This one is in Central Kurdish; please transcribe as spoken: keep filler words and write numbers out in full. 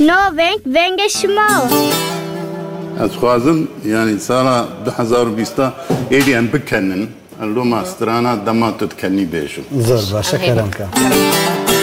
ناوینگ ونگ شما از خوازم یعنی سال دو هزار و بیست ایدی ام بکنن اللو ماسترانا دماتت کنی بیشم زۆر باشە کەرەمکە